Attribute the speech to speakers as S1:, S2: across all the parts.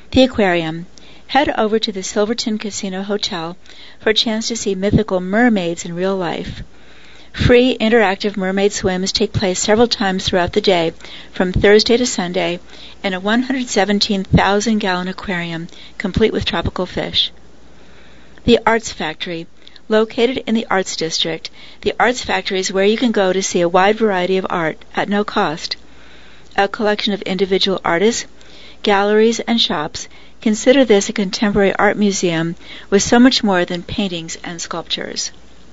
S1: The aquarium. Head over to the Silverton Casino Hotel for a chance to see mythical mermaids in real life. Free interactive mermaid swims take place several times throughout the day, from Thursday to Sunday, in a 117,000-gallon aquarium complete with tropical fish. The Arts Factory. Located in the Arts District, the Arts Factory is where you can go to see a wide variety of art at no cost. A collection of individual artists, galleries, and shops. Consider this a contemporary art museum with so much more than paintings and sculptures.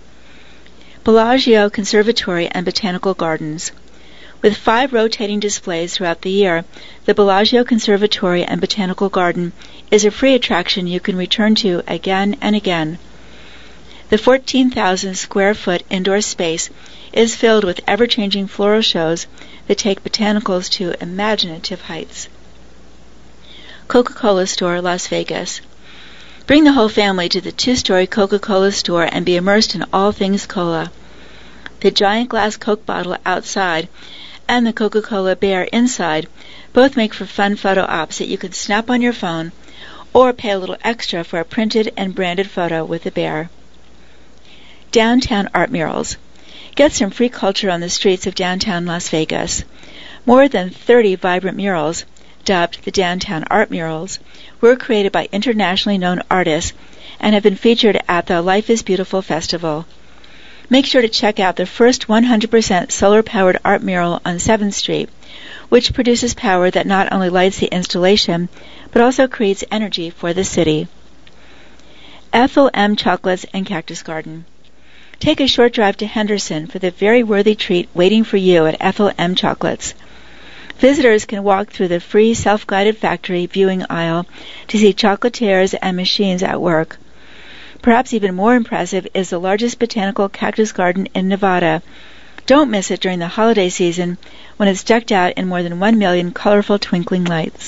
S1: Bellagio Conservatory and Botanical Gardens. With 5 rotating displays throughout the year, the Bellagio Conservatory and Botanical Garden is a free attraction you can return to again and again. The 14,000 square foot indoor space is filled with ever-changing floral shows that take botanicals to imaginative heights. Coca-Cola Store, Las Vegas. Bring the whole family to the 2-story Coca-Cola store and be immersed in all things cola. The giant glass Coke bottle outside and the Coca-Cola bear inside both make for fun photo ops that you can snap on your phone or pay a little extra for a printed and branded photo with the bear. Downtown art murals. Get some free culture on the streets of downtown Las Vegas. More than 30 vibrant murals, dubbed the Downtown Art Murals, were created by internationally known artists and have been featured at the Life is Beautiful Festival. Make sure to check out the first 100% solar-powered art mural on 7th Street, which produces power that not only lights the installation, but also creates energy for the city. Ethel M. Chocolates and Cactus Garden. Take a short drive to Henderson for the very worthy treat waiting for you at Ethel M. Chocolates. Visitors can walk through the free self-guided factory viewing aisle to see chocolatiers and machines at work. Perhaps even more impressive is the largest botanical cactus garden in Nevada. Don't miss it during the holiday season when it's decked out in more than 1 million colorful twinkling lights.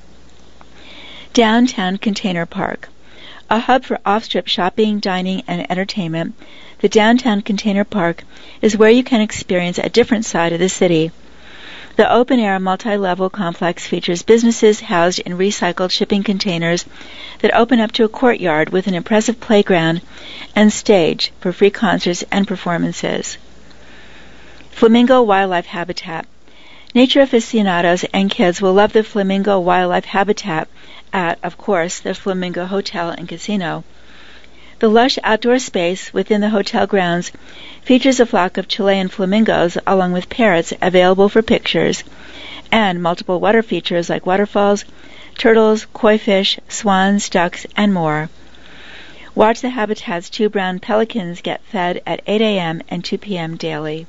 S1: Downtown Container Park. A hub for off-strip shopping, dining, and entertainment, the Downtown Container Park is where you can experience a different side of the city. The open-air multi-level complex features businesses housed in recycled shipping containers that open up to a courtyard with an impressive playground and stage for free concerts and performances. Flamingo Wildlife Habitat. Nature aficionados and kids will love the Flamingo Wildlife Habitat at, of course, the Flamingo Hotel and Casino. The lush outdoor space within the hotel grounds features a flock of Chilean flamingos along with parrots available for pictures, and multiple water features like waterfalls, turtles, koi fish, swans, ducks, and more. Watch the habitat's 2 brown pelicans get fed at 8 a.m. and 2 p.m. daily.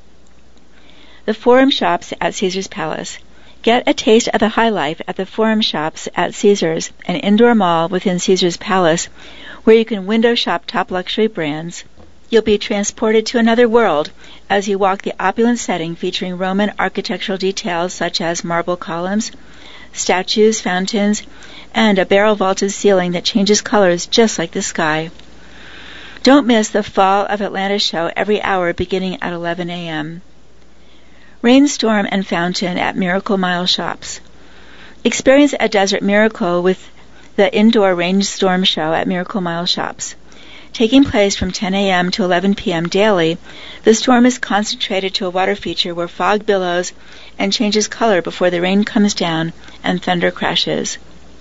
S1: The Forum Shops at Caesars Palace. Get a taste of the high life at the Forum Shops at Caesars, an indoor mall within Caesars Palace, where you can window shop top luxury brands. You'll be transported to another world as you walk the opulent setting featuring Roman architectural details such as marble columns, statues, fountains, and a barrel-vaulted ceiling that changes colors just like the sky. Don't miss the Fall of Atlanta show every hour beginning at 11 a.m. Rainstorm and Fountain at Miracle Mile Shops. Experience a desert miracle with the indoor rainstorm show at Miracle Mile Shops. Taking place from 10 a.m. to 11 p.m. daily, the storm is concentrated to a water feature where fog billows and changes color before the rain comes down and thunder crashes.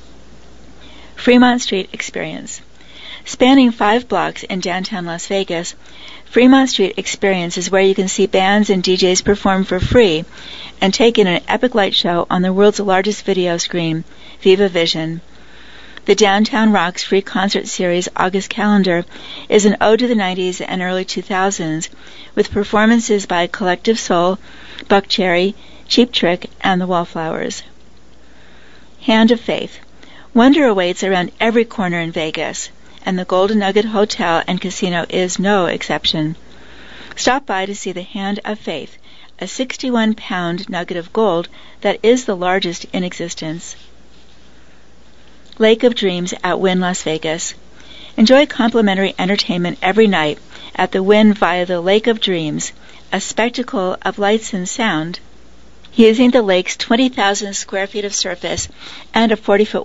S1: Fremont Street Experience. Spanning 5 blocks in downtown Las Vegas, Fremont Street Experience is where you can see bands and DJs perform for free and take in an epic light show on the world's largest video screen, Viva Vision. The Downtown Rocks free concert series August calendar is an ode to the 90s and early 2000s with performances by Collective Soul, Buckcherry, Cheap Trick, and the Wallflowers. Hand of Faith. Wonder awaits around every corner in Vegas, and the Golden Nugget Hotel and Casino is no exception. Stop by to see the Hand of Faith, a 61-pound nugget of gold that is the largest in existence. Lake of Dreams at Wynn Las Vegas. Enjoy complimentary entertainment every night at the Wynn via the Lake of Dreams, a spectacle of lights and sound, using the lake's 20,000 square feet of surface and a 40-foot